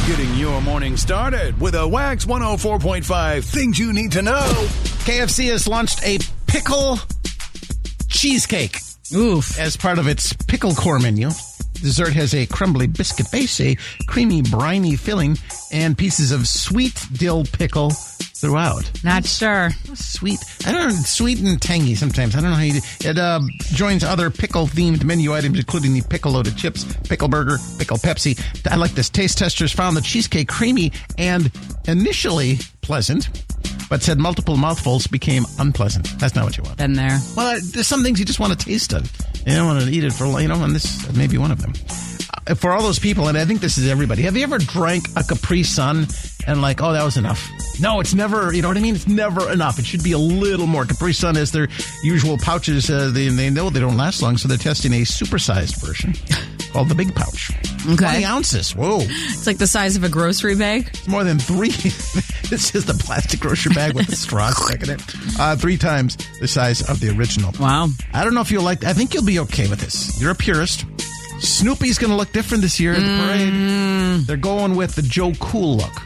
Getting your morning started with a Wax 104.5 Things You Need to Know. KFC has launched a pickle cheesecake. Oof. As part of its pickle core menu. Dessert has a crumbly biscuit base, a creamy, briny filling, and pieces of sweet dill pickle throughout. Not sure. Sweet. I don't know. Sweet and tangy sometimes. I don't know how you do it. Joins other pickle-themed menu items, including the pickle-loaded chips, pickle burger, pickle Pepsi. I like this. Taste testers found the cheesecake creamy and initially pleasant, but said multiple mouthfuls became unpleasant. That's not what you want. Been there. Well, there's some things you just want to taste of. You don't want to eat it for, and this may be one of them. For all those people, and I think this is everybody, have you ever drank a Capri Sun and oh, that was enough? No, it's never, you know what I mean? It's never enough. It should be a little more. Capri Sun has their usual pouches. They know they don't last long, so they're testing a supersized version called the Big Pouch. Okay. 20 ounces. Whoa. It's like the size of a grocery bag. It's more than 3. This is the plastic grocery bag with the straw stuck in it. 3 times the size of the original. Wow. I don't know if you'll I think you'll be okay with this. You're a purist. Snoopy's going to look different this year at the parade. They're going with the Joe Cool look.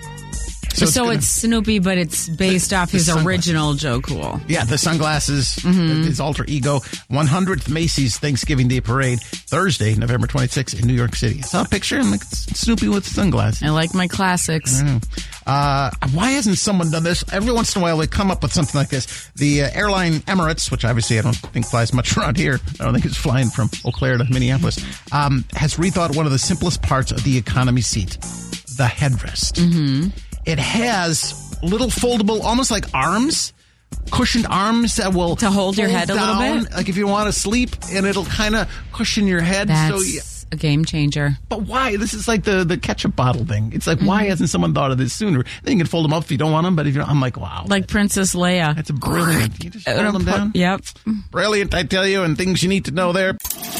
So it's Snoopy, but it's based off his original Joe Cool. Yeah, the sunglasses, his alter ego. 100th Macy's Thanksgiving Day Parade, Thursday, November 26th in New York City. I saw a picture. I'm like, Snoopy with sunglasses. I like my classics. Why hasn't someone done this? Every once in a while, they come up with something like this. The airline Emirates, which obviously I don't think flies much around here. I don't think it's flying from Eau Claire to Minneapolis, has rethought one of the simplest parts of the economy seat, the headrest. Mm-hmm. It has little foldable, almost like arms, cushioned arms that will to hold your head down, a little bit. Like if you want to sleep, and it'll kind of cushion your head. That's a game changer. But why? This is like the ketchup bottle thing. It's like, why hasn't someone thought of this sooner? Then you can fold them up if you don't want them, but if you don't, I'm like, wow. Like Princess Leia. That's a brilliant. You just fold them down? Yep. Brilliant, I tell you, and things you need to know there.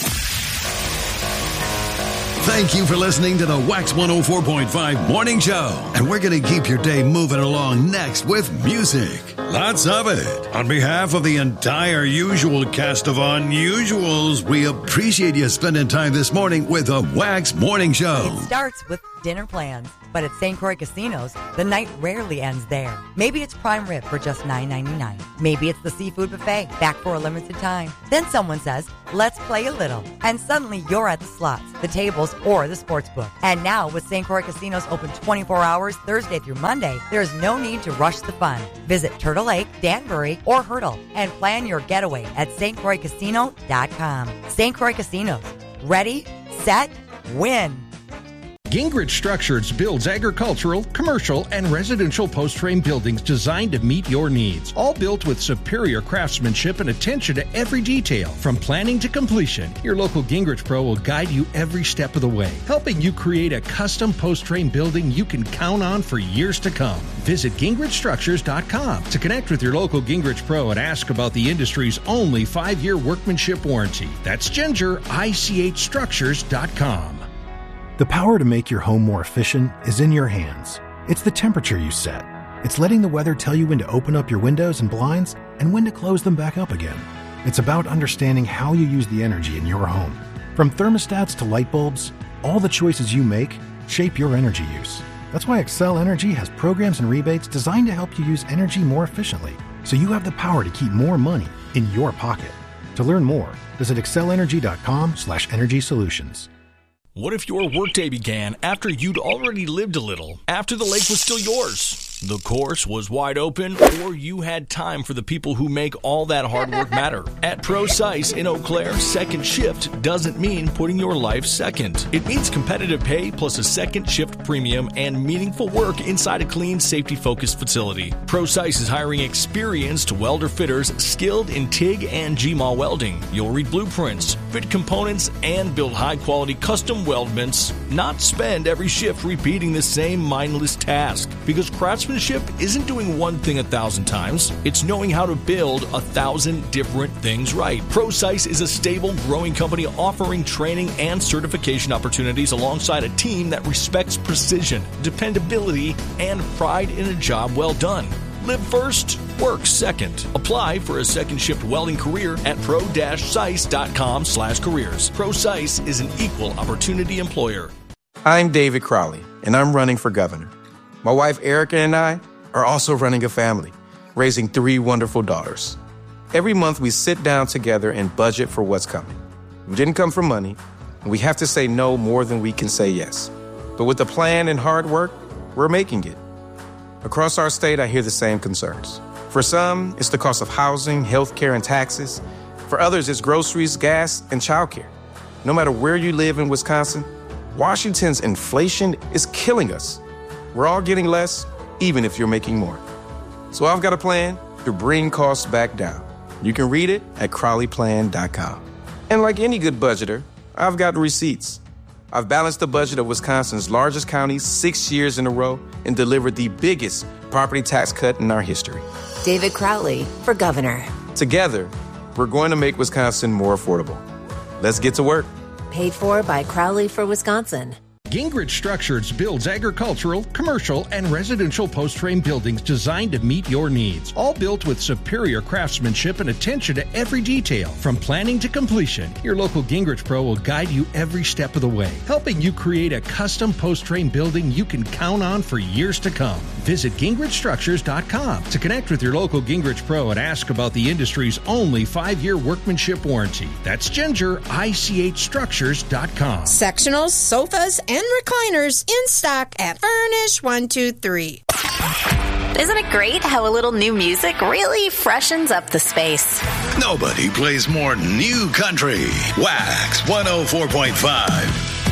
Thank you for listening to the Wax 104.5 Morning Show. And we're going to keep your day moving along next with music. Lots of it. On behalf of the entire usual cast of unusuals, we appreciate you spending time this morning with the Wax Morning Show. It starts with dinner plans, but at St. Croix Casinos, the night rarely ends there. Maybe it's prime rib for just $9.99. Maybe it's the seafood buffet, back for a limited time. Then someone says, let's play a little. And suddenly you're at the slots, the tables, or the sports book. And now with St. Croix Casinos open 24 hours Thursday through Monday, there's no need to rush the fun. Visit Turtle Lake, Danbury, or Hurdle and plan your getaway at stcroixcasino.com. St. Croix Casinos. Ready, set, win. Gingrich Structures builds agricultural, commercial, and residential post-frame buildings designed to meet your needs. All built with superior craftsmanship and attention to every detail. From planning to completion, your local Gingrich Pro will guide you every step of the way, helping you create a custom post-frame building you can count on for years to come. Visit GingrichStructures.com to connect with your local Gingrich Pro and ask about the industry's only 5-year workmanship warranty. That's GingerICHStructures.com. The power to make your home more efficient is in your hands. It's the temperature you set. It's letting the weather tell you when to open up your windows and blinds and when to close them back up again. It's about understanding how you use the energy in your home. From thermostats to light bulbs, all the choices you make shape your energy use. That's why Excel Energy has programs and rebates designed to help you use energy more efficiently, so you have the power to keep more money in your pocket. To learn more, visit excelenergy.com/energy solutions. What if your workday began after you'd already lived a little, after the lake was still yours? The course was wide open, or you had time for the people who make all that hard work matter. At ProSice in Eau Claire, second shift doesn't mean putting your life second. It means competitive pay plus a second shift premium and meaningful work inside a clean, safety-focused facility. ProSice is hiring experienced welder fitters skilled in TIG and GMAW welding. You'll read blueprints, fit components, and build high-quality custom weldments, not spend every shift repeating the same mindless task. Because craftsmanship isn't doing one thing 1,000 times. It's knowing how to build 1,000 different things right. ProSice is a stable, growing company offering training and certification opportunities alongside a team that respects precision, dependability, and pride in a job well done. Live first, work second. Apply for a second shift welding career at pro-sice.com/careers. ProSice is an equal opportunity employer. I'm David Crowley. and I'm running for governor. My wife Erica and I are also running a family, raising 3 wonderful daughters. Every month we sit down together and budget for what's coming. We didn't come for money, and we have to say no more than we can say yes. But with a plan and hard work, we're making it. Across our state, I hear the same concerns. For some, it's the cost of housing, healthcare, and taxes. For others, it's groceries, gas, and childcare. No matter where you live in Wisconsin, Washington's inflation is killing us. We're all getting less, even if you're making more. So I've got a plan to bring costs back down. You can read it at CrowleyPlan.com. And like any good budgeter, I've got receipts. I've balanced the budget of Wisconsin's largest counties 6 years in a row and delivered the biggest property tax cut in our history. David Crowley for governor. Together, we're going to make Wisconsin more affordable. Let's get to work. Paid for by Crowley for Wisconsin. Gingrich Structures builds agricultural, commercial, and residential post-frame buildings designed to meet your needs. All built with superior craftsmanship and attention to every detail. From planning to completion, your local Gingrich Pro will guide you every step of the way, helping you create a custom post-frame building you can count on for years to come. Visit GingrichStructures.com to connect with your local Gingrich Pro and ask about the industry's only 5-year workmanship warranty. That's GingerICHStructures.com. Sectionals, sofas, and recliners in stock at Furnish 123. Isn't it great how a little new music really freshens up the space? Nobody plays more new country. Wax 104.5.